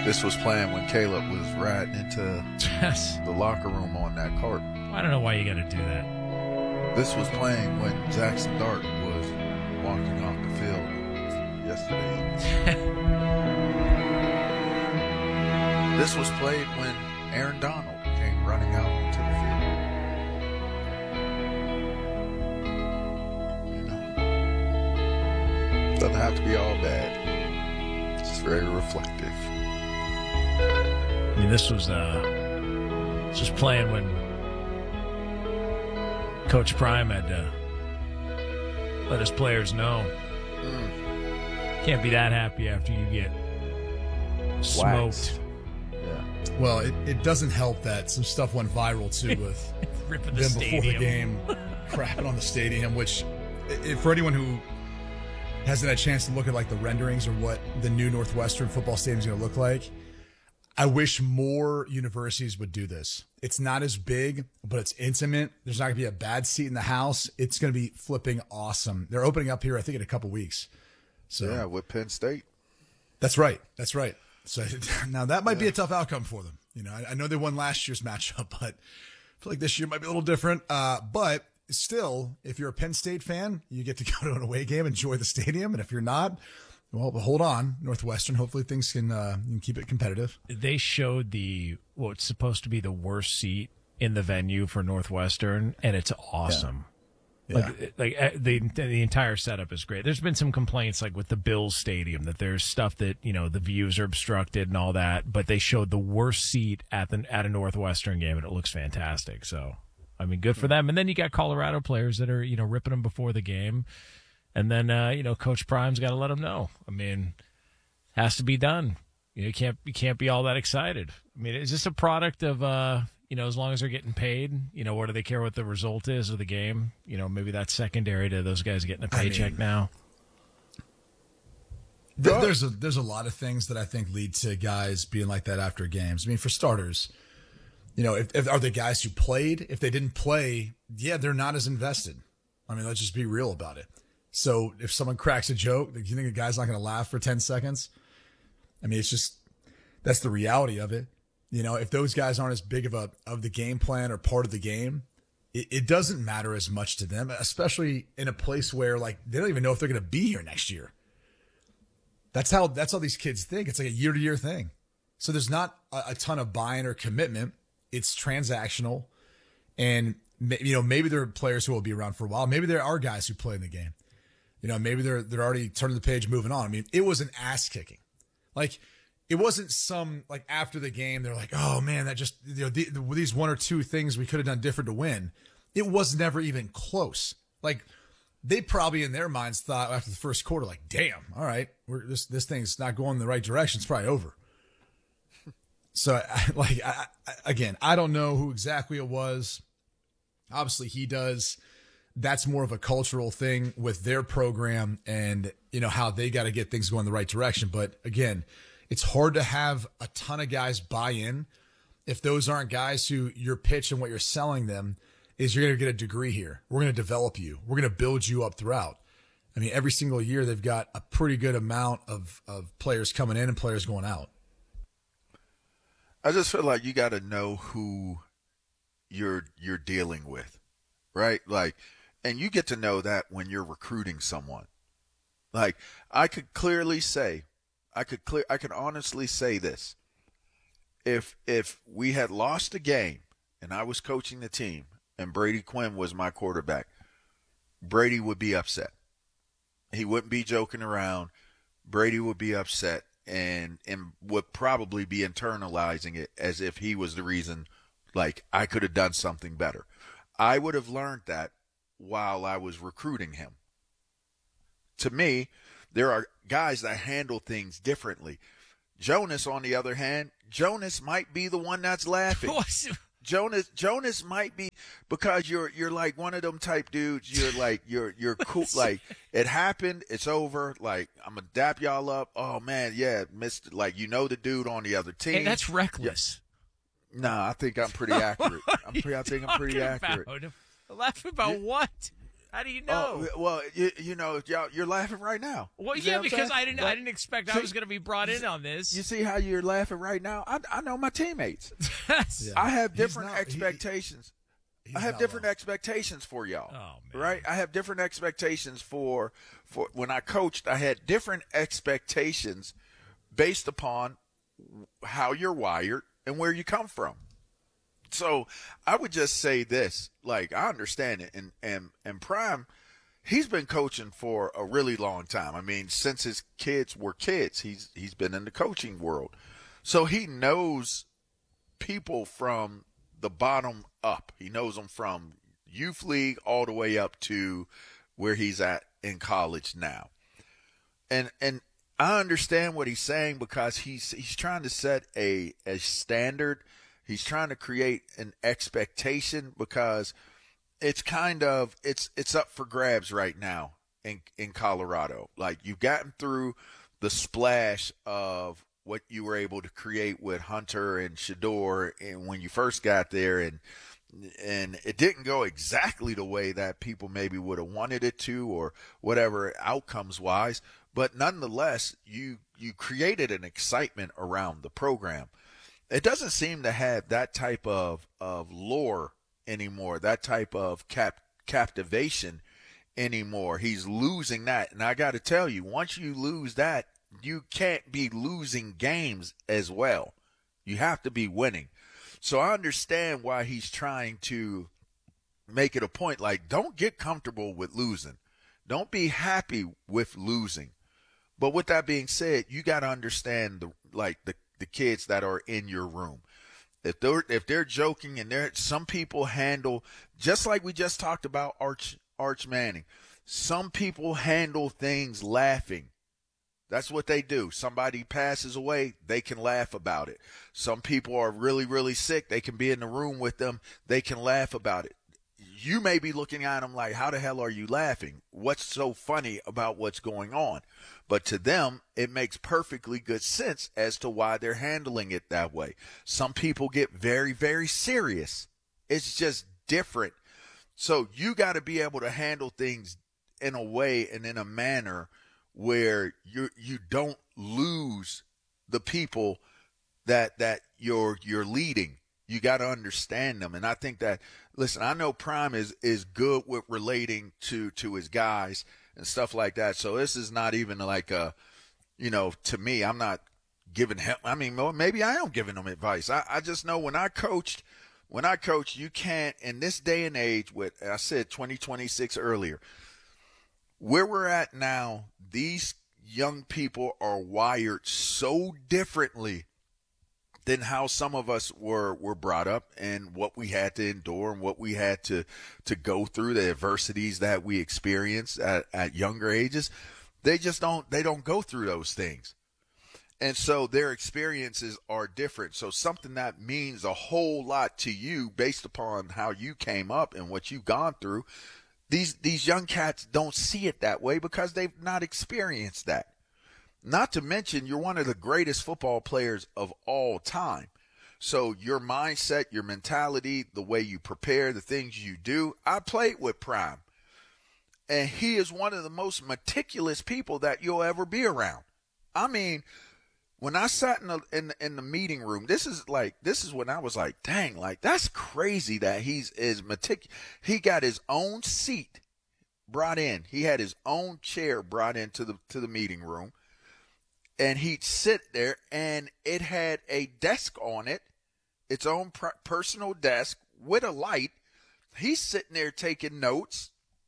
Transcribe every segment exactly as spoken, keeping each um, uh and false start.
This was playing when Caleb was riding into Yes. the locker room on that cart. I don't know why you got to do that. This was playing when Jackson Dart was walking off the field yesterday. This was played when Aaron Donald came running out onto the field. You know, doesn't have to be all bad. It's very reflective. I mean, this was uh, just playing when Coach Prime had to let his players know. Mm. Can't be that happy after you get smoked. Waxed. Yeah. Well, it, it doesn't help that some stuff went viral too with Ripping the them before the stadium. game, crapping on the stadium. Which, if, for anyone who hasn't had a chance to look at like the renderings or what the new Northwestern football stadium is going to look like, I wish more universities would do this. It's not as big, but it's intimate. There's not going to be a bad seat in the house. It's going to be flipping awesome. They're opening up here, I think, in a couple weeks. So Yeah, with Penn State. that's right. That's right. So now that might be a tough outcome for them. You know, I, I know they won last year's matchup, but I feel like this year might be a little different. Uh, but still, if you're a Penn State fan, you get to go to an away game, enjoy the stadium. And if you're not, well, hold on, Northwestern. Hopefully things can, uh, can keep it competitive. They showed the what's supposed to be the worst seat in the venue for Northwestern, and it's awesome. Yeah. Like, like uh, the the entire setup is great. There's been some complaints, like with the Bills Stadium, that there's stuff that you know the views are obstructed and all that. But they showed the worst seat at the at a Northwestern game, and it looks fantastic. So, I mean, good for them. And then you got Colorado players that are you know ripping them before the game, and then uh, you know Coach Prime's got to let them know. I mean, it has to be done. You know, you can't you can't be all that excited. I mean, is this a product of uh, you know, as long as they're getting paid, you know, what do they care what the result is of the game? You know, maybe that's secondary to those guys getting a paycheck I mean, now. Th- there's a there's a lot of things that I think lead to guys being like that after games. I mean, for starters, you know, if, if are they guys who played? If they didn't play, yeah, they're not as invested. I mean, let's just be real about it. So if someone cracks a joke, do you think a guy's not going to laugh for ten seconds? I mean, it's just that's the reality of it. You know, if those guys aren't as big of a of the game plan or part of the game, it, it doesn't matter as much to them, especially in a place where like they don't even know if they're going to be here next year. That's how that's how these kids think. It's like a year to year thing. So there's not a, a ton of buy-in or commitment. It's transactional, and you know maybe there are players who will be around for a while. Maybe there are guys who play in the game. You know, maybe they're they're already turning the page, moving on. I mean, it was an ass kicking, like. It wasn't some, like, after the game, they're like, oh, man, that just, you know, the, the, these one or two things we could have done different to win. It was never even close. Like, they probably in their minds thought after the first quarter, like, damn, all right, we're, this this thing's not going in the right direction. It's probably over. So, I, like, I, I, again, I don't know who exactly it was. Obviously, he does. That's more of a cultural thing with their program and, you know, how they got to get things going the right direction. But, again, it's hard to have a ton of guys buy in if those aren't guys who your pitch and what you're selling them is you're going to get a degree here. We're going to develop you. We're going to build you up throughout. I mean, every single year they've got a pretty good amount of, of players coming in and players going out. I just feel like you got to know who you're you're dealing with, right? Like, and you get to know that when you're recruiting someone. Like, I could clearly say, I could clear, I could honestly say this. If if we had lost a game and I was coaching the team and Brady Quinn was my quarterback, Brady would be upset. He wouldn't be joking around. Brady would be upset and and would probably be internalizing it as if he was the reason, like, I could have done something better. I would have learned that while I was recruiting him. To me, there are guys that handle things differently. Jonas, on the other hand, Jonas might be the one that's laughing. Jonas Jonas might be, because you're you're like one of them type dudes. You're like you're you're cool. Like, it happened, it's over. Like, I'm gonna dap y'all up. Oh man, yeah, Mister Like, you know the dude on the other team. Hey, that's reckless. Yeah. Nah, I think I'm pretty accurate. I'm pretty. I think I'm pretty accurate. Laughing about yeah. what? How do you know? Oh, well, you, you know, y'all, you're laughing right now. Well, You see yeah, what I'm because saying? I didn't, But I didn't expect I see- was going to be brought in on this. You see how you're laughing right now? I, I know my teammates. Yeah. I have He's different not- he- expectations. he's I have not different wrong. expectations for y'all. Oh, man. Right? I have different expectations for for when I coached. I had different expectations based upon how you're wired and where you come from. So I would just say this: like, I understand it, and and and Prime, he's been coaching for a really long time. I mean, since his kids were kids, he's he's been in the coaching world, so he knows people from the bottom up. He knows them from youth league all the way up to where he's at in college now. And and I understand what he's saying because he's he's trying to set a a standard. He's trying to create an expectation because it's kind of it's it's up for grabs right now in in Colorado. Like, you've gotten through the splash of what you were able to create with Hunter and Shador and when you first got there, and and it didn't go exactly the way that people maybe would have wanted it to, or whatever outcomes wise, but nonetheless you you created an excitement around the program. It doesn't seem to have that type of of lore anymore, that type of cap captivation anymore. He's losing that, and I got to tell you, once you lose that, you can't be losing games as well. You have to be winning. So I understand why he's trying to make it a point. Like, don't get comfortable with losing. Don't be happy with losing. But with that being said, you got to understand the like the, the kids that are in your room. If they're if they're joking, and they're some people handle, just like we just talked about Arch Arch Manning. Some people handle things laughing. That's what they do. Somebody passes away, they can laugh about it. Some people are really, really sick. They can be in the room with them. They can laugh about it. You may be looking at them like, how the hell are you laughing? What's so funny about what's going on? But to them, it makes perfectly good sense as to why they're handling it that way. Some people get very, very serious. It's just different. So you got to be able to handle things in a way and in a manner where you you don't lose the people that that you're you're leading. You got to understand them, and I think that, listen, I know Prime is is good with relating to to his guys and stuff like that. So this is not even like a, you know, to me, I'm not giving him. I mean, well, maybe I am giving him advice. I, I just know when I coached, when I coached, you can't in this day and age. With I said twenty twenty-six earlier. Where we're at now, these young people are wired so differently than how some of us were, were brought up, and what we had to endure and what we had to, to go through, the adversities that we experienced at, at younger ages. They just don't, they don't go through those things. And so their experiences are different. So something that means a whole lot to you based upon how you came up and what you've gone through, These these young cats don't see it that way because they've not experienced that. Not to mention, you're one of the greatest football players of all time. So your mindset, your mentality, the way you prepare, the things you do. I played with Prime, and he is one of the most meticulous people that you'll ever be around. I mean, when I sat in the in, in the meeting room, this is like this is when I was like, dang, like that's crazy that he's is meticulous. He got his own seat brought in. He had his own chair brought into the to the meeting room, and he'd sit there, and it had a desk on it, its own pr- personal desk with a light. He's sitting there taking notes.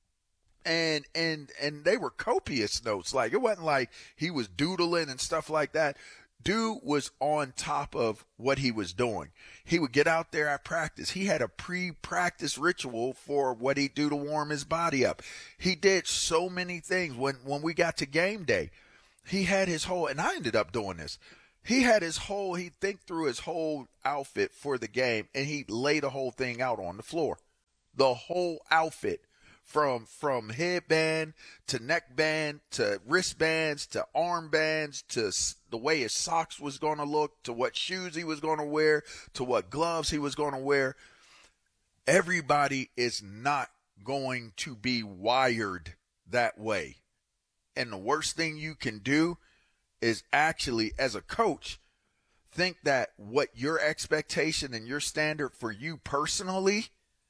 And and and they were copious notes. Like, it wasn't like he was doodling and stuff like that. Dude was on top of what he was doing. He would get out there at practice. He had a pre-practice ritual for what he'd do to warm his body up. He did so many things. When when we got to game day, he had his whole, and I ended up doing this. He had his whole, he'd think through his whole outfit for the game, and he'd lay the whole thing out on the floor. The whole outfit. From from headband to neckband to wristbands to armbands to the way his socks was going to look to what shoes he was going to wear to what gloves he was going to wear. Everybody is not going to be wired that way. And the worst thing you can do is actually, as a coach, think that what your expectation and your standard for you personally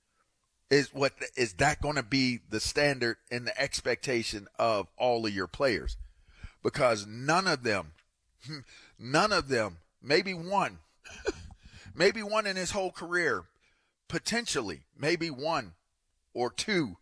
is what is that going to be the standard and the expectation of all of your players, because none of them, none of them, maybe one, maybe one in his whole career, potentially, maybe one or two,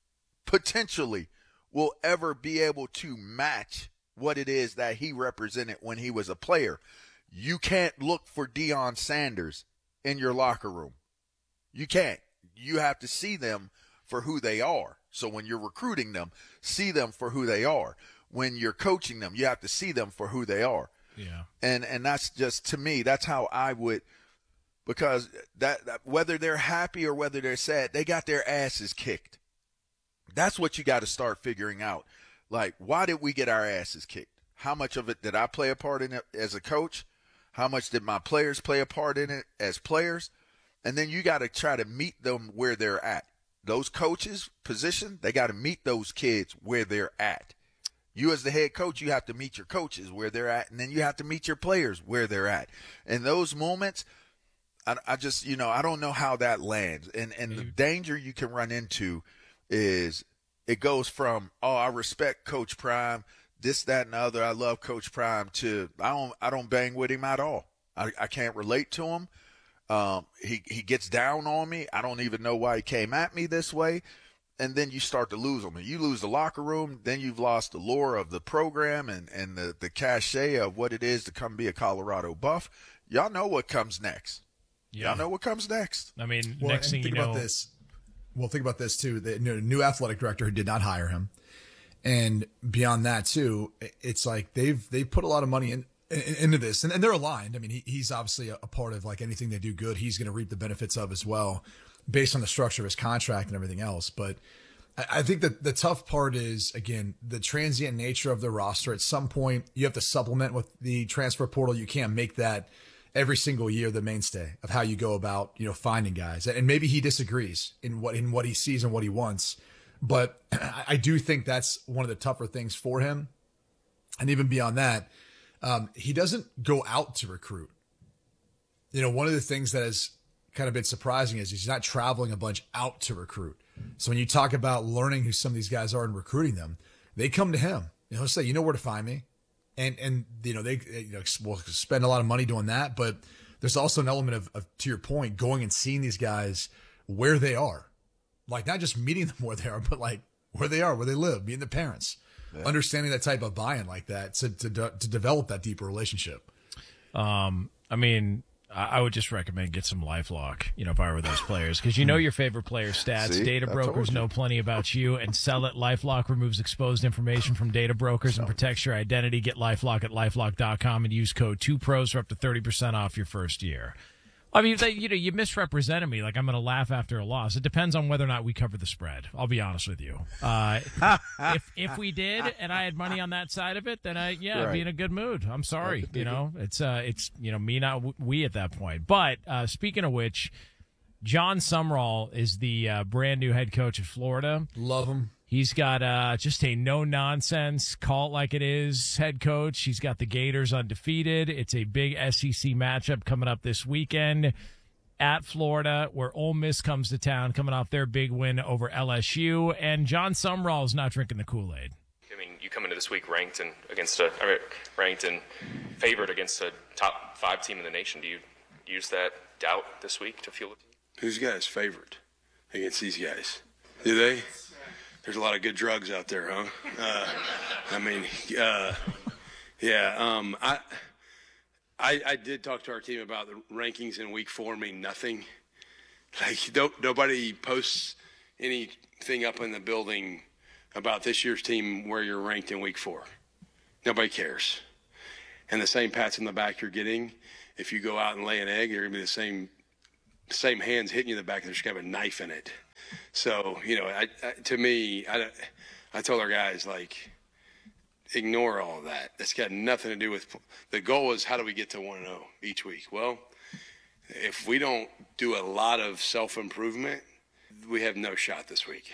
potentially will ever be able to match what it is that he represented when he was a player. You can't look for Deion Sanders in your locker room. You can't. You have to see them for who they are. So when you're recruiting them, see them for who they are. When you're coaching them, you have to see them for who they are. Yeah. And and that's just, to me, that's how I would, because that, that whether they're happy or whether they're sad, they got their asses kicked. That's what you got to start figuring out. Like, why did we get our asses kicked? How much of it did I play a part in it as a coach? How much did my players play a part in it as players? And then you got to try to meet them where they're at. Those coaches' position, they got to meet those kids where they're at. You as the head coach, you have to meet your coaches where they're at, and then you have to meet your players where they're at. In those moments, I, I just, you know, I don't know how that lands. And, and the danger you can run into is it goes from, oh, I respect Coach Prime, this, that, and the other, I love Coach Prime, to I don't I don't bang with him at all. I, I can't relate to him. Um, he, he gets down on me. I don't even know why he came at me this way. And then you start to lose them. And you lose the locker room, then you've lost the lore of the program and, and the, the cachet of what it is to come be a Colorado Buff. Y'all know what comes next. Yeah. Y'all know what comes next. I mean, Well, next and thing you think know. about this. Well, think about this too. The new, new athletic director who did not hire him, and beyond that too, it's like they've they put a lot of money in, in into this, and, and they're aligned. I mean, he, he's obviously a, a part of, like, anything they do good, he's going to reap the benefits of as well, based on the structure of his contract and everything else. But I, I think that the tough part is, again, the transient nature of the roster. At some point, you have to supplement with the transfer portal. You can't make that every single year the mainstay of how you go about, you know, finding guys. And maybe he disagrees in what in what he sees and what he wants, but I do think that's one of the tougher things for him. And even beyond that, um, he doesn't go out to recruit. You know, one of the things that has kind of been surprising is he's not traveling a bunch out to recruit. So when you talk about learning who some of these guys are and recruiting them, they come to him. You know, he'll say, you know where to find me. And, and, you know, they, you know, will spend a lot of money doing that, but there's also an element of, of, to your point, going and seeing these guys where they are, like not just meeting them where they are, but like where they are, where they live, meeting the parents, yeah. Understanding that type of buy-in like that to, to, to develop that deeper relationship. Um, I mean, I would just recommend get some LifeLock, you know, if I were those players, because you know your favorite player stats. See? Data brokers know plenty about you and sell it. LifeLock removes exposed information from data brokers and protects your identity. Get LifeLock at LifeLock dot com and use code two pros for up to thirty percent off your first year. I mean, they, you know, you misrepresented me. Like I'm going to laugh after a loss. It depends on whether or not we cover the spread. I'll be honest with you. Uh, if if we did and I had money on that side of it, then I yeah, right. I'd be in a good mood. I'm sorry, you know, it's uh, it's you know me not we at that point. But uh, speaking of which, John Sumrall is the uh, brand new head coach of Florida. Love him. He's got uh, just a no-nonsense, call it like it is head coach. He's got the Gators undefeated. It's a big S E C matchup coming up this weekend at Florida, where Ole Miss comes to town, coming off their big win over L S U. And John Sumrall is not drinking the Kool-Aid. I mean, you come into this week ranked and against a I mean, ranked and favored against a top five team in the nation. Do you use that doubt this week to fuel the team? Who's guys favored against these guys? Do they? There's a lot of good drugs out there, huh? Uh, I mean, uh, yeah. Um, I, I I did talk to our team about the rankings in week four mean nothing. Like, don't, nobody posts anything up in the building about this year's team where you're ranked in week four. Nobody cares. And the same pats on the back you're getting, if you go out and lay an egg, you're going to be the same same hands hitting you in the back. There's going to have a knife in it. So, you know, I, I, to me, I, I told our guys, like, ignore all of that. That's got nothing to do with – the goal is how do we get to one and oh each week? Well, if we don't do a lot of self-improvement, we have no shot this week.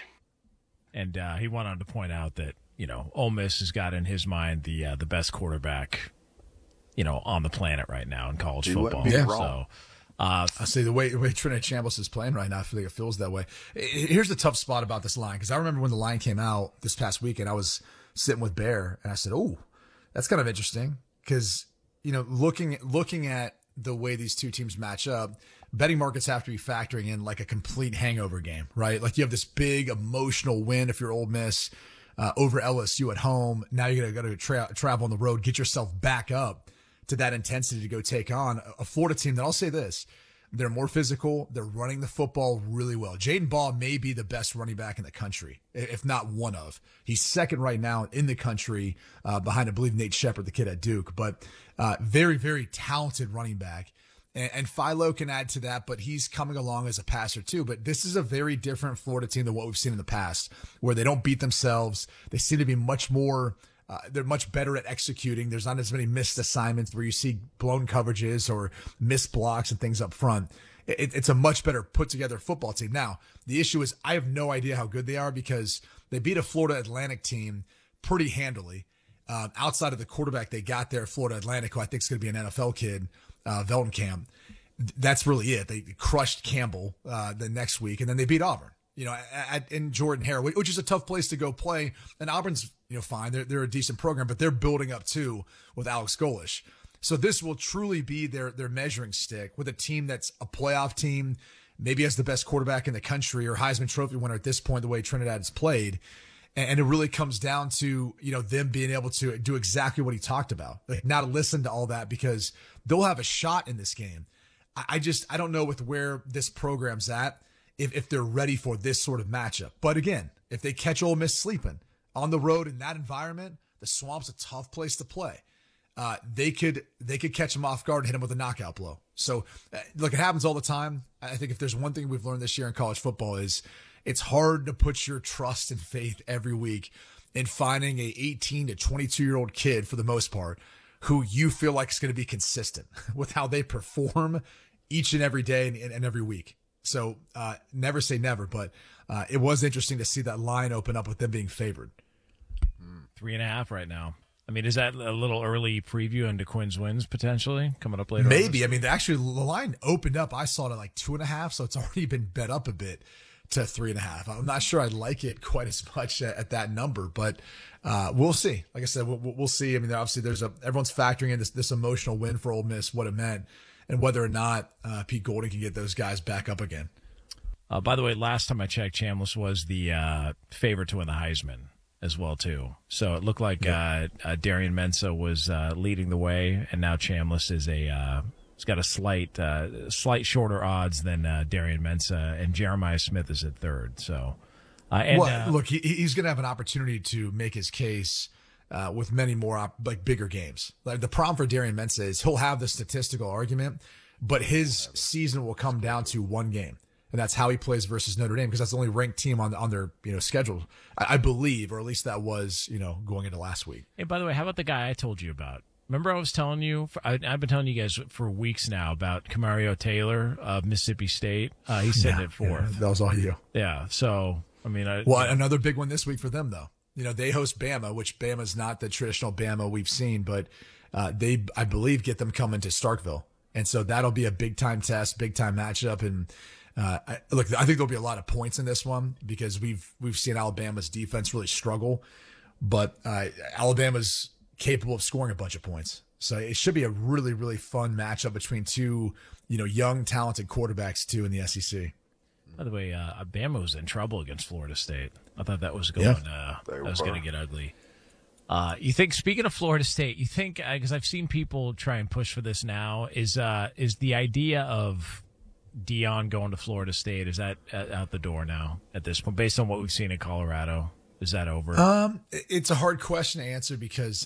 And uh, he went on to point out that, you know, Ole Miss has got in his mind the uh, the best quarterback, you know, on the planet right now in college He football. wouldn't be So, wrong. uh, I say the way the way Trinidad Chambliss is playing right now, I feel like it feels that way. I- Here's the tough spot about this line, because I remember when the line came out this past weekend, I was sitting with Bear and I said, "Oh, that's kind of interesting," because you know, looking looking at the way these two teams match up, betting markets have to be factoring in like a complete hangover game, right? Like you have this big emotional win if you're Ole Miss uh, over L S U at home. Now you're gonna go to tra- travel on the road, get yourself back up to that intensity to go take on a Florida team that, I'll say this, they're more physical. They're running the football really well. Jaden Ball may be the best running back in the country, if not one of. He's second right now in the country uh, behind, I believe, Nate Shepard, the kid at Duke. But uh, very, very talented running back. And, and Philo can add to that, but he's coming along as a passer too. But this is a very different Florida team than what we've seen in the past, where they don't beat themselves. They seem to be much more Uh, they're much better at executing. There's not as many missed assignments where you see blown coverages or missed blocks and things up front. It, it's a much better put together football team. Now, the issue is I have no idea how good they are, because they beat a Florida Atlantic team pretty handily. Um, outside of the quarterback they got there at Florida Atlantic, who I think is going to be an N F L kid, uh, Veldenkamp. That's really it. They crushed Campbell uh, the next week, and then they beat Auburn. You know, at, in Jordan Hare, which is a tough place to go play. And Auburn's, you know, fine. They're, they're a decent program, but they're building up too with Alex Golish. So this will truly be their, their measuring stick with a team that's a playoff team, maybe has the best quarterback in the country or Heisman Trophy winner at this point, the way Trinidad has played. And, and it really comes down to, you know, them being able to do exactly what he talked about, like not listen to all that, because they'll have a shot in this game. I, I just, I don't know with where this program's at. If, if they're ready for this sort of matchup. But again, if they catch Ole Miss sleeping on the road in that environment, the Swamp's a tough place to play. Uh, they could they could catch them off guard and hit them with a knockout blow. So, uh, look, it happens all the time. I think if there's one thing we've learned this year in college football is it's hard to put your trust and faith every week in finding a eighteen to twenty-two year old kid, for the most part, who you feel like is going to be consistent with how they perform each and every day and, and every week. So uh, never say never, but uh, it was interesting to see that line open up with them being favored. Three and a half right now. I mean, is that a little early preview into Quinn's wins potentially coming up later? Maybe. I mean, actually, the line opened up. I saw it at like two and a half, so it's already been bet up a bit to three and a half. I'm not sure I like it quite as much at, at that number, but uh, we'll see. Like I said, we'll, we'll see. I mean, obviously, there's a everyone's factoring in this this emotional win for Ole Miss, what it meant, and whether or not uh, Pete Golding can get those guys back up again. Uh, by the way, last time I checked, Chambliss was the uh, favorite to win the Heisman as well, too. So it looked like yeah. uh, uh, Darian Mensah was uh, leading the way, and now Chambliss is a uh, he's got a slight uh, slight shorter odds than uh, Darian Mensah, and Jeremiah Smith is at third. So, uh, and, well, uh, look, he, he's going to have an opportunity to make his case uh, with many more op- like bigger games. Like the problem for Darian Mensah is he'll have the statistical argument, but his season will come down to one game. And that's how he plays versus Notre Dame, because that's the only ranked team on on their you know schedule, I, I believe, or at least that was you know going into last week. Hey, by the way, how about the guy I told you about? Remember I was telling you, for, I, I've been telling you guys for weeks now about Camario Taylor of Mississippi State. Uh, he's sitting yeah, at fourth. Yeah, that was all you. Yeah, so, I mean. I, well, another big one this week for them, though. You know, they host Bama, which Bama's not the traditional Bama we've seen, but uh, they, I believe, get them coming to Starkville. And so that'll be a big-time test, big-time matchup, and Uh, I, look, I think there'll be a lot of points in this one because we've we've seen Alabama's defense really struggle, but uh, Alabama's capable of scoring a bunch of points. So it should be a really, really fun matchup between two, you know, young, talented quarterbacks too in the S E C. By the way, uh, Bama was in trouble against Florida State. I thought that was going yeah, uh, that was going to get ugly. Uh, you think, speaking of Florida State, you think because uh, I've seen people try and push for this now is uh, is the idea of Deion going to Florida State, is that out the door now at this point, based on what we've seen in Colorado? Is that over? Um, it's a hard question to answer because,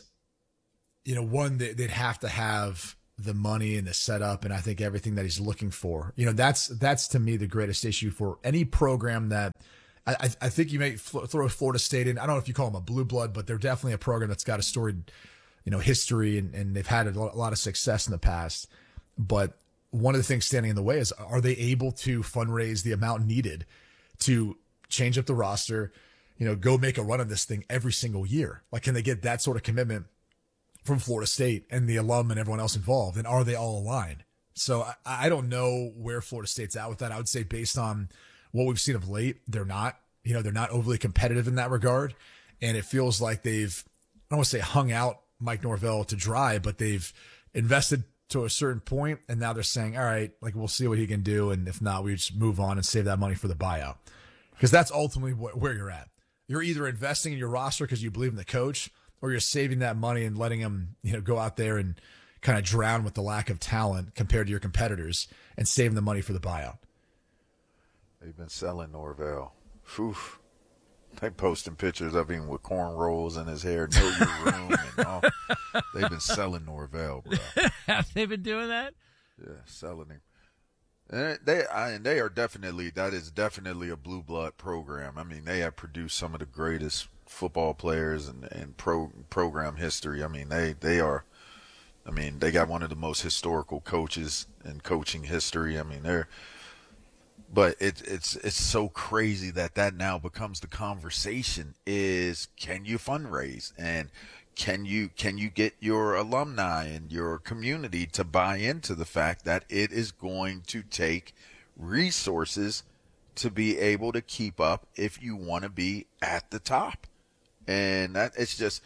you know, one, they'd have to have the money and the setup, and I think everything that he's looking for. You know, that's that's to me the greatest issue for any program that I, I think you may throw Florida State in. I don't know if you call them a blue blood, but they're definitely a program that's got a storied, you know, history, and, and they've had a lot of success in the past. But one of the things standing in the way is, are they able to fundraise the amount needed to change up the roster, you know, go make a run of this thing every single year? Like, can they get that sort of commitment from Florida State and the alum and everyone else involved? And are they all aligned? So I, I don't know where Florida State's at with that. I would say based on what we've seen of late, they're not, you know, they're not overly competitive in that regard. And it feels like they've, I don't want to say hung out Mike Norvell to dry, but they've invested to a certain point, and now they're saying, all right, like, we'll see what he can do, and if not, we just move on and save that money for the buyout. Because that's ultimately wh- where you're at. You're either investing in your roster because you believe in the coach, or you're saving that money and letting him, you know, go out there and kind of drown with the lack of talent compared to your competitors and saving the money for the buyout. They've been selling Norvell. Whew. They posting pictures of him with cornrows in his hair, know your room, and all. They've been selling Norvell, bro. Have they been doing that? Yeah, selling him. And they, I, and they are definitely, that is definitely a blue blood program. I mean, they have produced some of the greatest football players in, in pro program history. I mean, they, they are, I mean, they got one of the most historical coaches in coaching history. I mean, they're, but it, it's it's so crazy that that now becomes the conversation is, can you fundraise, and can you can you get your alumni and your community to buy into the fact that it is going to take resources to be able to keep up if you want to be at the top. And that it's just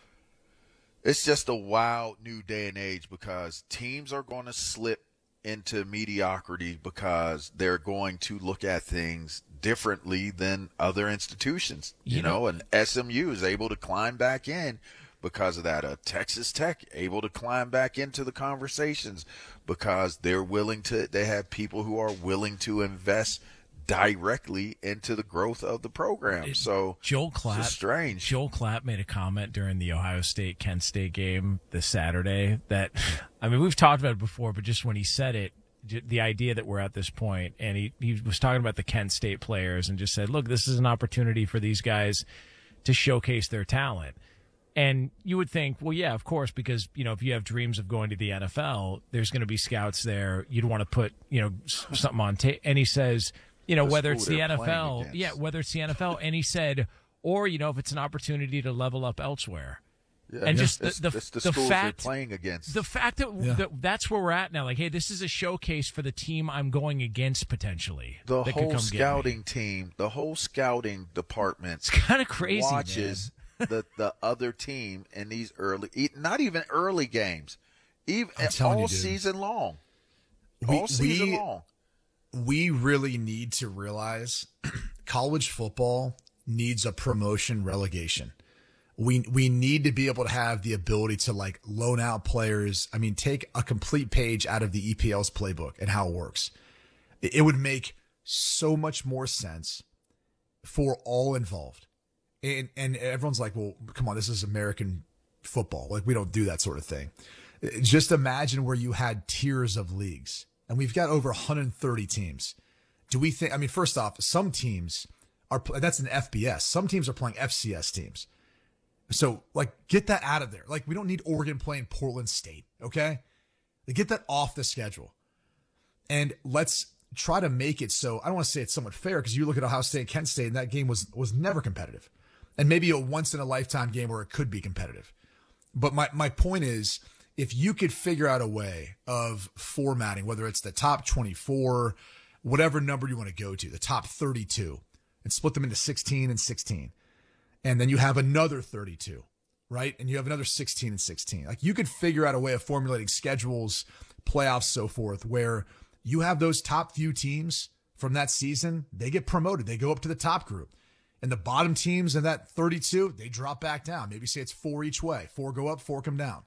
it's just a wild new day and age, because teams are going to slip into mediocrity because they're going to look at things differently than other institutions. You, you know, know, and S M U is able to climb back in because of that. Uh, Texas Tech able to climb back into the conversations because they're willing to, they have people who are willing to invest directly into the growth of the program. It, so Joel Klatt, it's strange. Joel Klatt made a comment during the Ohio State Kent State game this Saturday that, I mean, we've talked about it before, but just when he said it, the idea that we're at this point, and he, he was talking about the Kent State players and just said, look, this is an opportunity for these guys to showcase their talent. And you would think, well, yeah, of course, because, you know, if you have dreams of going to the N F L, there's going to be scouts there. You'd want to put, you know, something on tape. And he says, you know, The whether it's school the they're N F L, playing yeah, against. whether it's the N F L, and he said, or, you know, if it's an opportunity to level up elsewhere. Yeah, And just it's, the- the- it's the, the schools fact- they're playing against. The fact that, Yeah. that that's where we're at now, like, hey, this is a showcase for the team I'm going against potentially. the that could whole come get me. scouting team, the whole scouting department It's kind of crazy, watches the the other team in these early, e- not even early games, even I'm telling all you, dude. season long, We- all season we- long. we really need to realize college football needs a promotion relegation. We we need to be able to have the ability to, like, loan out players. I mean, take a complete page out of the E P L's playbook and how it works. It, it would make so much more sense for all involved. And and everyone's like, well, come on, this is American football. Like, we don't do that sort of thing. Just imagine where you had tiers of leagues, and we've got over one hundred thirty teams. Do we think, I mean, first off, some teams are, that's an F B S. Some teams are playing F C S teams. So, like, get that out of there. Like, we don't need Oregon playing Portland State, okay? Like, get that off the schedule. And let's try to make it so, I don't want to say it's somewhat fair, because you look at Ohio State and Kent State, and that game was was never competitive. And maybe a once-in-a-lifetime game where it could be competitive. But my, my point is, if you could figure out a way of formatting, whether it's the top twenty-four, whatever number you want to go to, the top thirty-two, and split them into sixteen and sixteen, and then you have another thirty-two, right? And you have another sixteen and sixteen. Like, you could figure out a way of formulating schedules, playoffs, so forth, where you have those top few teams from that season, they get promoted. They go up to the top group. And the bottom teams in that thirty-two, they drop back down. Maybe say it's four each way. Four go up, four come down.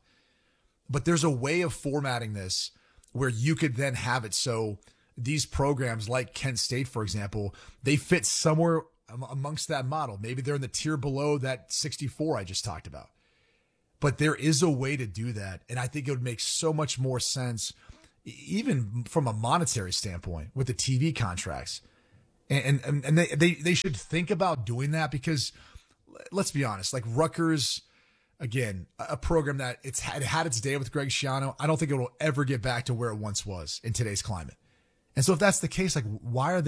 But there's a way of formatting this where you could then have it so these programs like Kent State, for example, they fit somewhere amongst that model. Maybe they're in the tier below that sixty-four I just talked about. But there is a way to do that. And I think it would make so much more sense, even from a monetary standpoint, with the T V contracts. And and, and they, they, they should think about doing that, because let's be honest, like Rutgers, again, a program that it's had, it had its day with Greg Schiano. I don't think it will ever get back to where it once was in today's climate. And so if that's the case, like, why are they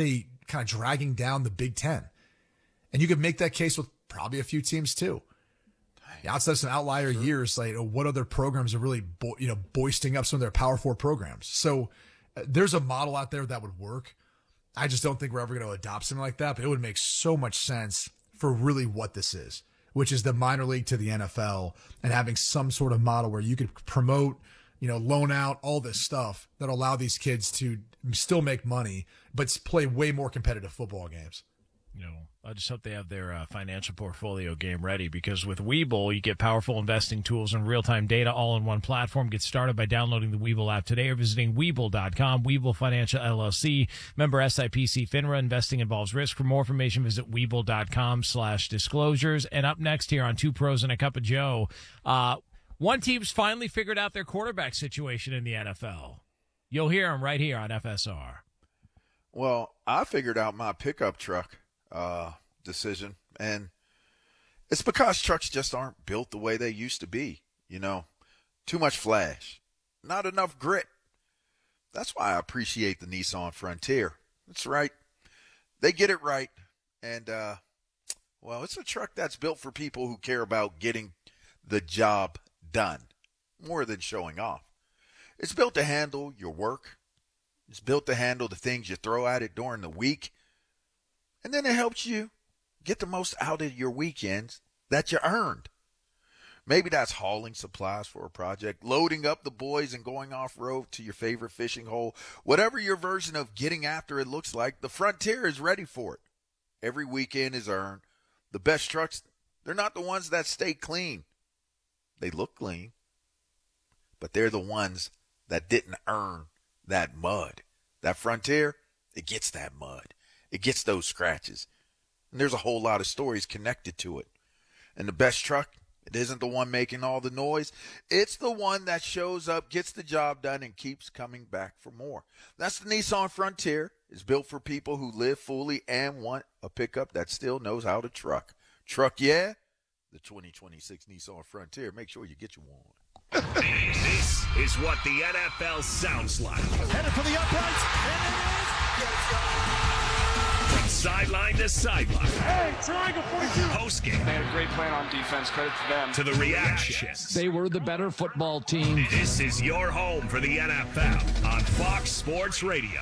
kind of dragging down the Big Ten. And you could make that case with probably a few teams too. Yeah, outside of some outlier sure. years, like what other programs are really, bo- you know, boisting up some of their Power Four programs? So uh, there's a model out there that would work. I just don't think we're ever going to adopt something like that, but it would make so much sense for really what this is, which is the minor league to the N F L and having some sort of model where you could promote, you know, loan out, all this stuff that allow these kids to still make money, but play way more competitive football games. You know, I just hope they have their uh, financial portfolio game ready, because with Webull, you get powerful investing tools and real-time data all in one platform. Get started by downloading the Webull app today or visiting Webull dot com. Webull Financial L L C, member S I P C FINRA. Investing involves risk. For more information, visit Webull dot com slash disclosures. And up next here on Two Pros and a Cup of Joe, uh, one team's finally figured out their quarterback situation in the N F L. You'll hear them right here on F S R. Well, I figured out my pickup truck uh decision, and it's because trucks just aren't built the way they used to be. You know, too much flash, not enough grit. That's why I appreciate the Nissan Frontier. That's right, they get it right. And uh well, it's a truck that's built for people who care about getting the job done more than showing off. It's built to handle your work. It's built to handle the things you throw at it during the week. And then it helps you get the most out of your weekends that you earned. Maybe that's hauling supplies for a project, loading up the boys and going off-road to your favorite fishing hole. Whatever your version of getting after it looks like, the Frontier is ready for it. Every weekend is earned. The best trucks, they're not the ones that stay clean. They look clean, but they're the ones that didn't earn that mud. That Frontier, it gets that mud. It gets those scratches. And there's a whole lot of stories connected to it. And the best truck, it isn't the one making all the noise. It's the one that shows up, gets the job done, and keeps coming back for more. That's the Nissan Frontier. It's built for people who live fully and want a pickup that still knows how to truck. Truck, yeah? The twenty twenty-six Nissan Frontier. Make sure you get you one. This is what the N F L sounds like. Headed for the uprights, and it is... From sideline to sideline. Hey, triangle forty-two. Postgame. They had a great plan on defense. Credit to them. To the reactions. They were the better football team. This is your home for the N F L on Fox Sports Radio.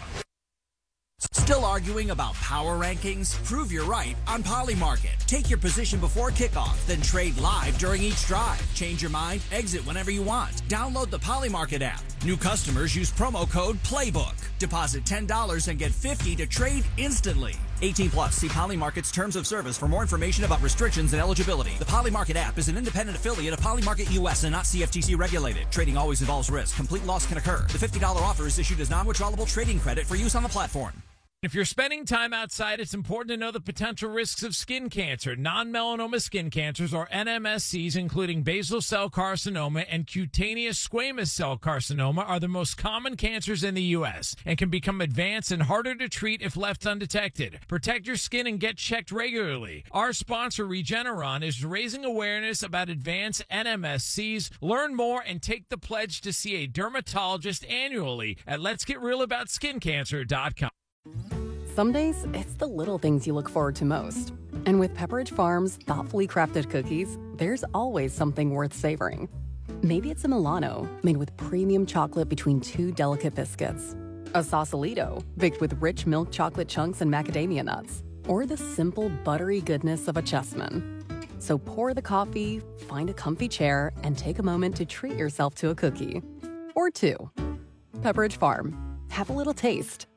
Still arguing about power rankings? Prove you're right on Polymarket. Take your position before kickoff, then trade live during each drive. Change your mind, exit whenever you want. Download the Polymarket app. New customers use promo code PLAYBOOK. Deposit ten dollars and get fifty dollars to trade instantly. eighteen plus. See Polymarket's terms of service for more information about restrictions and eligibility. The Polymarket app is an independent affiliate of Polymarket U S and not C F T C regulated. Trading always involves risk. Complete loss can occur. The fifty dollars offer is issued as non-withdrawable trading credit for use on the platform. If you're spending time outside, it's important to know the potential risks of skin cancer. Non-melanoma skin cancers, or N M S Cs, including basal cell carcinoma and cutaneous squamous cell carcinoma, are the most common cancers in the U S and can become advanced and harder to treat if left undetected. Protect your skin and get checked regularly. Our sponsor, Regeneron, is raising awareness about advanced N M S Cs. Learn more and take the pledge to see a dermatologist annually at lets get real about skin cancer dot com. Some days, it's the little things you look forward to most. And with Pepperidge Farm's thoughtfully crafted cookies, there's always something worth savoring. Maybe it's a Milano, made with premium chocolate between two delicate biscuits. A Sausalito, baked with rich milk chocolate chunks and macadamia nuts. Or the simple, buttery goodness of a Chessman. So pour the coffee, find a comfy chair, and take a moment to treat yourself to a cookie. Or two. Pepperidge Farm. Have a little taste.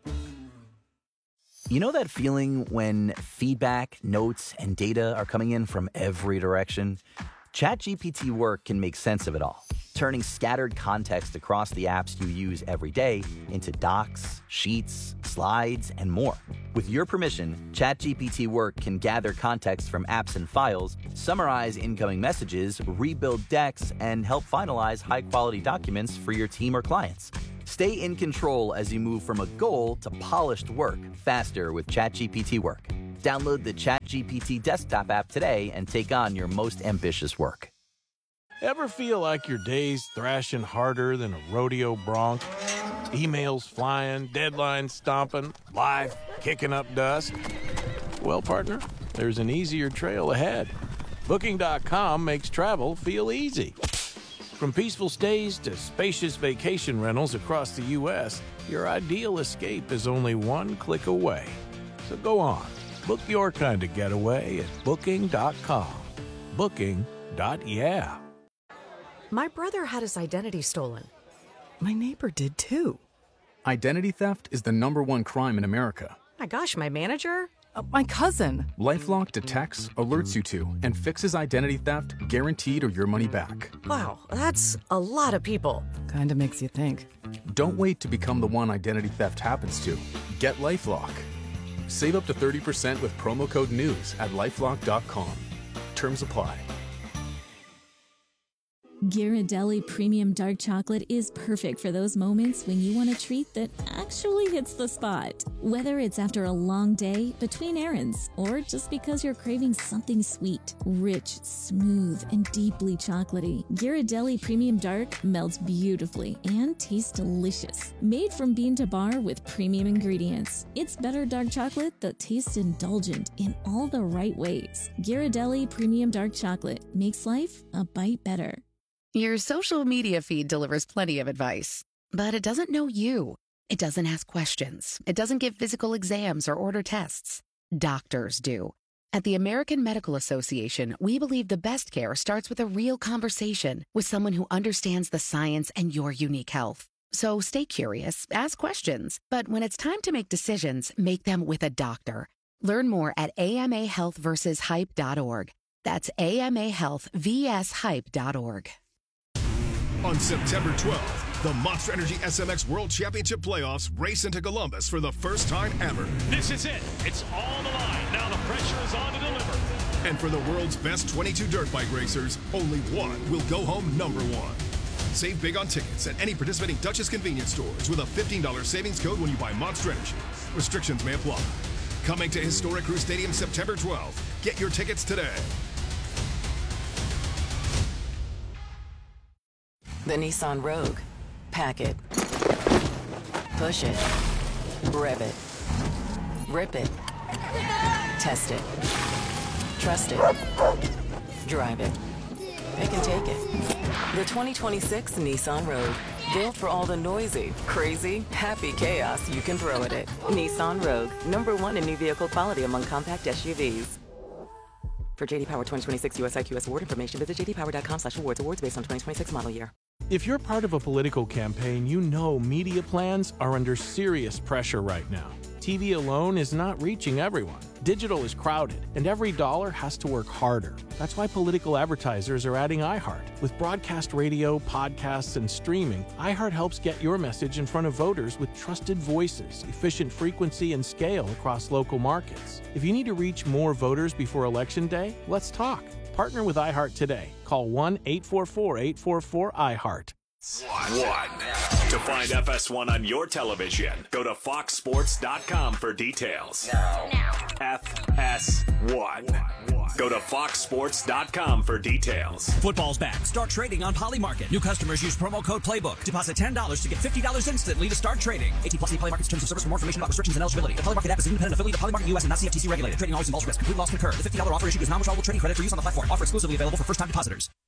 You know that feeling when feedback, notes, and data are coming in from every direction? ChatGPT Work can make sense of it all, turning scattered context across the apps you use every day into docs, sheets, slides, and more. With your permission, ChatGPT Work can gather context from apps and files, summarize incoming messages, rebuild decks, and help finalize high-quality documents for your team or clients. Stay in control as you move from a goal to polished work faster with ChatGPT Work. Download the ChatGPT desktop app today and take on your most ambitious work. Ever feel like your day's thrashing harder than a rodeo bronc? Emails flying, deadlines stomping, life kicking up dust. Well, partner, there's an easier trail ahead. Booking dot com makes travel feel easy. From peaceful stays to spacious vacation rentals across the U S, your ideal escape is only one click away. So go on, book your kind of getaway at Booking dot com. Booking. Yeah. My brother had his identity stolen. My neighbor did too. Identity theft is the number one crime in America. My gosh, my manager? Uh, my cousin. LifeLock detects, alerts you to, and fixes identity theft guaranteed or your money back. Wow, that's a lot of people. Kinda makes you think. Don't wait to become the one identity theft happens to. Get LifeLock. Save up to thirty percent with promo code NEWS at lifelock dot com. Terms apply. Ghirardelli Premium Dark Chocolate is perfect for those moments when you want a treat that actually hits the spot. Whether it's after a long day, between errands, or just because you're craving something sweet, rich, smooth, and deeply chocolatey, Ghirardelli Premium Dark melts beautifully and tastes delicious. Made from bean to bar with premium ingredients, it's better dark chocolate that tastes indulgent in all the right ways. Ghirardelli Premium Dark Chocolate makes life a bite better. Your social media feed delivers plenty of advice, but it doesn't know you. It doesn't ask questions. It doesn't give physical exams or order tests. Doctors do. At the American Medical Association, we believe the best care starts with a real conversation with someone who understands the science and your unique health. So stay curious, ask questions, but when it's time to make decisions, make them with a doctor. Learn more at A M A health versus hype dot org. That's A M A health versus hype dot org. On September twelfth, the Monster Energy S M X World Championship Playoffs race into Columbus for the first time ever. This is it. It's on the line. Now the pressure is on to deliver. And for the world's best twenty-two dirt bike racers, only one will go home number one. Save big on tickets at any participating Duchess convenience stores with a fifteen dollars savings code when you buy Monster Energy. Restrictions may apply. Coming to Historic Crew Stadium September twelfth. Get your tickets today. The Nissan Rogue. Pack it. Push it. Rev it. Rip it. Test it. Trust it. Drive it. Pick and take it. The twenty twenty-six Nissan Rogue. Built for all the noisy, crazy, happy chaos you can throw at it. Nissan Rogue. Number one in new vehicle quality among compact S U Vs. For J D Power twenty twenty-six U S I Q S award information, visit j d power dot com slash awards. Awards based on twenty twenty-six model year. If you're part of a political campaign, you know media plans are under serious pressure right now. T V alone is not reaching everyone. Digital is crowded, and every dollar has to work harder. That's why political advertisers are adding iHeart. With broadcast radio, podcasts, and streaming, iHeart helps get your message in front of voters with trusted voices, efficient frequency, and scale across local markets. If you need to reach more voters before Election Day, let's talk. Partner with iHeart today. Call one eight four four, eight four four, I heart. One. To find F S one on your television, go to fox sports dot com for details. Now. F S one. Go to fox sports dot com for details. Football's back. Start trading on Polymarket. New customers use promo code Playbook. Deposit ten dollars to get fifty dollars instantly to start trading. eighteen plus Polymarket's terms of service. For more information about restrictions and eligibility. The Polymarket app is an independent affiliate of Polymarket U S and not C F T C regulated. Trading always involves risk. Complete loss can occur. The fifty dollars offer issued is non-withdrawable trading credit for use on the platform. Offer exclusively available for first-time depositors.